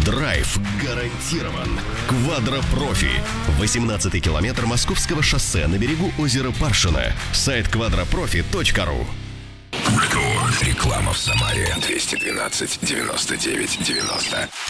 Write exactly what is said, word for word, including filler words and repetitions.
Драйв гарантирован. Квадро-профи. восемнадцатый километр Московского шоссе на берегу озера Паршина. Сайт квадропрофи точка ру. Реклама в Самаре. двести двенадцать девяносто девять девяносто.